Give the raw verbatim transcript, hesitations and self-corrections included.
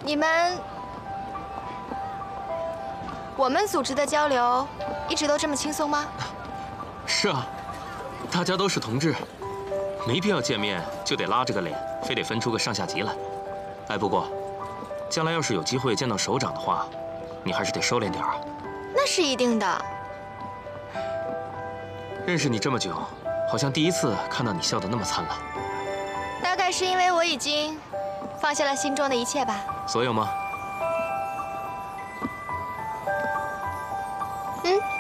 你们，我们组织的交流一直都这么轻松吗？ 是啊，大家都是同志，没必要见面就得拉着个脸，非得分出个上下级来。哎，不过，将来要是有机会见到首长的话，你还是得收敛点啊。 那是一定的。 认识你这么久，好像第一次看到你笑得那么灿烂。 大概是因为我已经放下了心中的一切吧。 所有吗？ 嗯。